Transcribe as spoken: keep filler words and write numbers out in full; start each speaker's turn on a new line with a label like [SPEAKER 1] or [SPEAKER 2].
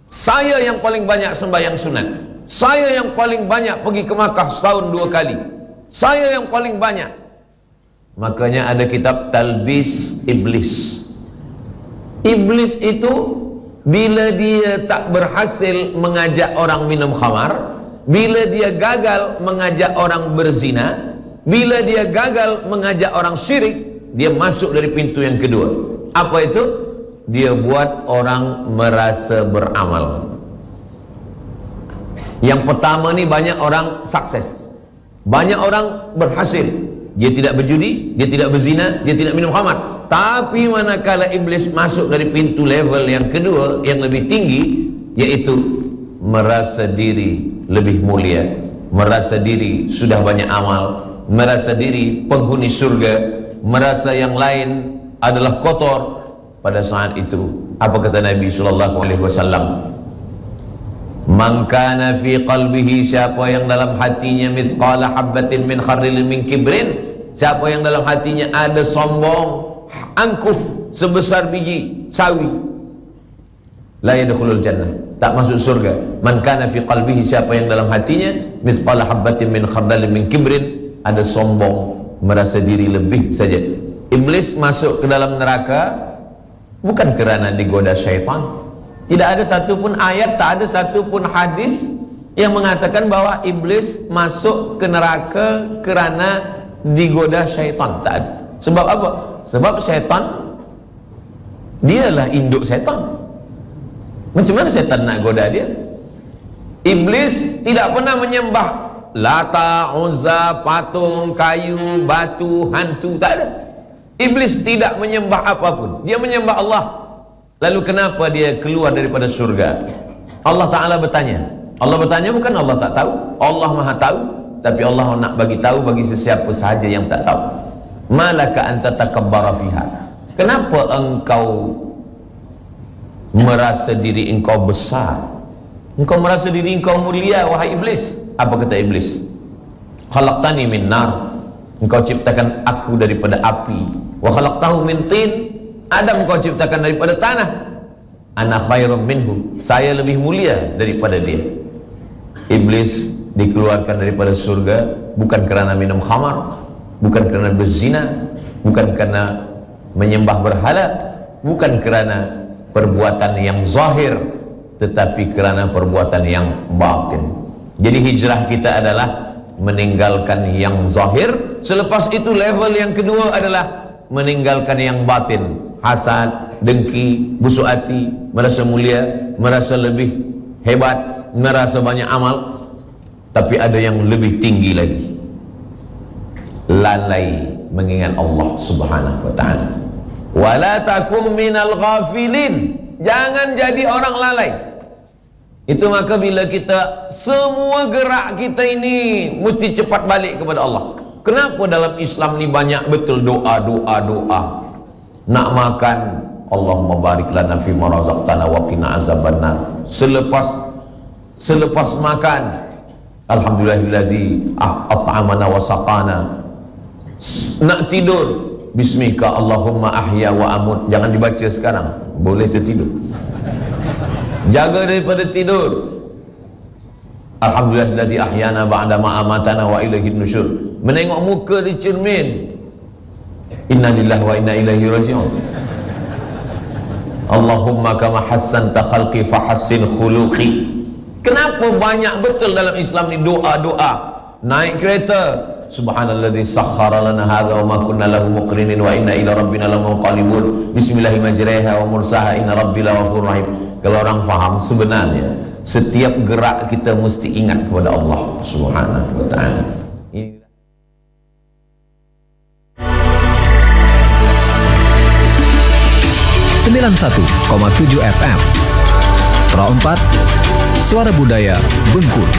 [SPEAKER 1] Saya yang paling banyak sembahyang sunat, saya yang paling banyak pergi ke Makkah setahun dua kali, saya yang paling banyak. Makanya ada kitab Talbis Iblis. Iblis itu bila dia tak berhasil mengajak orang minum khamar, bila dia gagal mengajak orang berzina, bila dia gagal mengajak orang syirik, dia masuk dari pintu yang kedua. Apa itu? Dia buat orang merasa beramal. Yang pertama ni banyak orang sukses, banyak orang berhasil. Dia tidak berjudi, dia tidak berzina, dia tidak minum khamar. Tapi manakala iblis masuk dari pintu level yang kedua, yang lebih tinggi, yaitu merasa diri lebih mulia, merasa diri sudah banyak amal, merasa diri penghuni surga, merasa yang lain adalah kotor. Pada saat itu apa kata Nabi sallallahu alaihi wasallam? Man kana fi qalbihi, siapa yang dalam hatinya mithqala habbatin min khardalin min kibrin, siapa yang dalam hatinya ada sombong, angkuh sebesar biji sawi, la yadkhulul jannah, tak masuk surga. Man kana fi qalbihi, siapa yang dalam hatinya mithqala habbatin min khardalin min kibrin, ada sombong, merasa diri lebih saja. Iblis masuk ke dalam neraka bukan kerana digoda syaitan. Tidak ada satu pun ayat, tak ada satu pun hadis yang mengatakan bahwa iblis masuk ke neraka kerana digoda syaitan. Tak ada. Sebab apa? Sebab syaitan dialah induk syaitan. Macam mana syaitan nak goda dia? Iblis tidak pernah menyembah Lata, Uzza, patung, kayu, batu, hantu, tak ada. Iblis tidak menyembah apapun, dia menyembah Allah. Lalu kenapa dia keluar daripada surga? Allah Ta'ala bertanya. Allah bertanya bukan Allah tak tahu, Allah Maha tahu. Tapi Allah nak bagi tahu bagi sesiapa sahaja yang tak tahu. Malaka anta takabbara fiha, kenapa engkau merasa diri engkau besar, engkau merasa diri engkau mulia, wahai iblis? Apa kata iblis? Khalaqtani min nar, engkau ciptakan aku daripada api. Wa khalaqtahu min tin, Adam kau ciptakan daripada tanah. Ana khairum minhu, saya lebih mulia daripada dia. Iblis dikeluarkan daripada surga bukan kerana minum khamar, bukan kerana berzina, bukan kerana menyembah berhala, bukan kerana perbuatan yang zahir, tetapi kerana perbuatan yang batin. Jadi hijrah kita adalah meninggalkan yang zahir. Selepas itu level yang kedua adalah meninggalkan yang batin. Hasad, dengki, busuk hati, merasa mulia, merasa lebih hebat, merasa banyak amal. Tapi ada yang lebih tinggi lagi, lalai mengingat Allah Subhanahu wa ta'ala. Wala takum minal ghafilin, jangan jadi orang lalai. Itu maka bila kita, semua gerak kita ini mesti cepat balik kepada Allah. Kenapa dalam Islam ni banyak betul doa, doa, doa? Nak makan, Allahumma barik lana fi ma razaqtana wa qina azabannar. Selepas selepas makan, alhamdulillahilladzi at'amana wa saqana. Nak tidur, bismika Allahumma ahya wa amut. Jangan dibaca sekarang, boleh tertidur. Jaga daripada tidur. Alhamdulillahilladzi ahyana ba'da ma amatana wa ilaihin nusyur. Menengok muka di cermin, inna lillahi wa inna ilaihi raji'un. Allahumma kama hassanta khalqi fahassin khuluqi. Kenapa banyak betul dalam Islam ni doa-doa? Naik kereta, subhanalladzi sakhkhara lana hadza wa ma kunna lahu muqrinin wa inna ila rabbina lamunqalibun. Bismillahi majriha wa mursaha inna rabbi laghafurur rahim. Kalau orang faham, sebenarnya setiap gerak kita mesti ingat kepada Allah Subhanahu wa ta'ala.
[SPEAKER 2] sembilan puluh satu koma tujuh F M Pro empat, Suara Budaya Bengkulu.